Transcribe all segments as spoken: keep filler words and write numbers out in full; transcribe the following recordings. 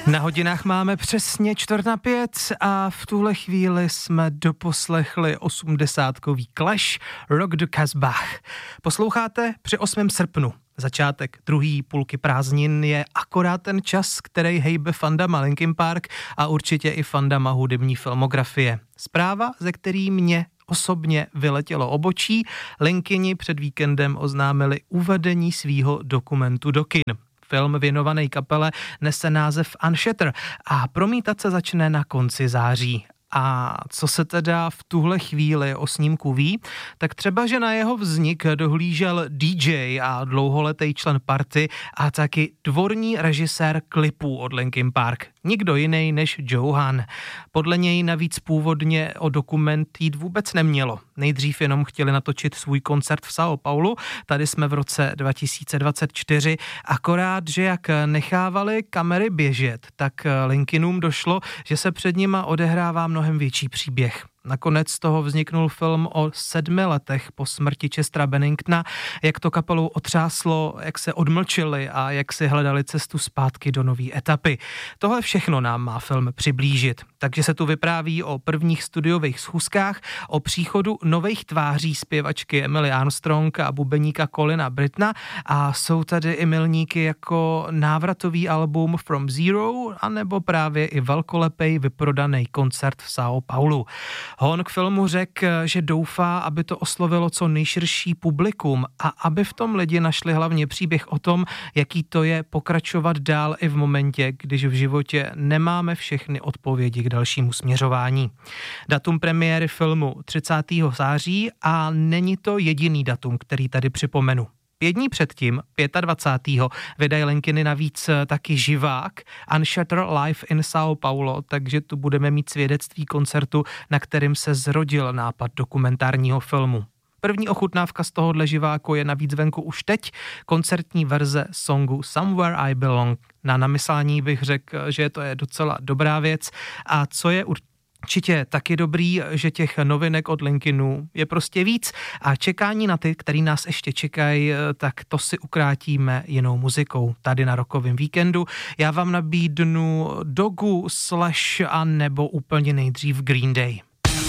Na hodinách máme přesně čtvrt na pět a v tuhle chvíli jsme doposlechli osmdesátkový Clash Rock du Casbah. Posloucháte při osmém srpnu. Začátek druhý půlky prázdnin je akorát ten čas, který hejbe fandama Linkin Park a určitě i fandama hudební filmografie. Zpráva, ze který mě osobně vyletělo obočí, Linkini před víkendem oznámili uvedení svýho dokumentu do kin. Film věnovaný kapele nese název Unshatter a promítat se začne na konci září. A co se teda v tuhle chvíli o snímku ví, tak třeba, že na jeho vznik dohlížel D J a dlouholetý člen party a taky dvorní režisér klipů od Linkin Park. Nikdo jiný než Joe Hahn. Podle něj navíc původně o dokument jít vůbec nemělo. Nejdřív jenom chtěli natočit svůj koncert v São Paulu, tady jsme v roce dva tisíce dvacet čtyři, akorát, že jak nechávali kamery běžet, tak Linkinům došlo, že se před nima odehrává mnohem větší příběh. Nakonec z toho vzniknul film o sedmi letech po smrti Chestera Benningtona, jak to kapelou otřáslo, jak se odmlčili a jak si hledali cestu zpátky do nové etapy. Tohle všechno nám má film přiblížit. Takže se tu vypráví o prvních studiových schůzkách, o příchodu nových tváří zpěvačky Emily Armstrong a bubeníka Colina Brittna a jsou tady i milníky jako návratový album From Zero anebo právě i velkolepej vyprodaný koncert v São Paulu. Hahn k filmu řekl, že doufá, aby to oslovilo co nejširší publikum a aby v tom lidi našli hlavně příběh o tom, jaký to je pokračovat dál i v momentě, když v životě nemáme všechny odpovědi k dalšímu směřování. Datum premiéry filmu třicátého září a není to jediný datum, který tady připomenu. Pět dní předtím, dvacátého pátého vydají Linkiny navíc taky živák Unshatter Live in São Paulo, takže tu budeme mít svědectví koncertu, na kterým se zrodil nápad dokumentárního filmu. První ochutnávka z tohohle živáku je navíc venku už teď, koncertní verze songu Somewhere I Belong. Na namyslání bych řekl, že to je docela dobrá věc a co je určitě Určitě taky dobrý, že těch novinek od Linkinů je prostě víc a čekání na ty, který nás ještě čekají, tak to si ukrátíme jinou muzikou tady na Rockovém víkendu. Já vám nabídnu Dogu, Slash a nebo úplně nejdřív Green Day.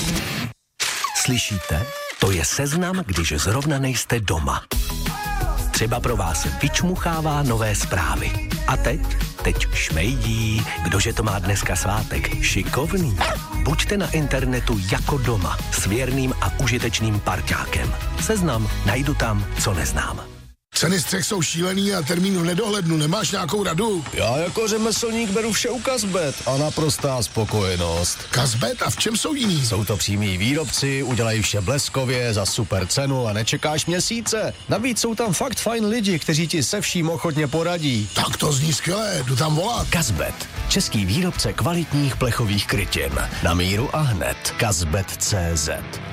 Slyšíte? To je seznam, když zrovna nejste doma. Třeba pro vás vyčmuchává nové zprávy. A teď? Teď šmejdí. Kdože to má dneska svátek? Šikovný. Buďte na internetu jako doma s věrným a užitečným parťákem. Seznam najdu tam, co neznám. Ceny střech jsou šílený a termín v nedohlednu. Nemáš nějakou radu? Já jako řemeslník beru vše u Kazbet a naprostá spokojenost. Kazbet? A v čem jsou jiný? Jsou to přímí výrobci, udělají vše bleskově, za super cenu a nečekáš měsíce. Navíc jsou tam fakt fajn lidi, kteří ti se vším ochotně poradí. Tak to zní skvěle, jdu tam volat. Kazbet, český výrobce kvalitních plechových krytin. Na míru a hned. Kazbet tečka cé zet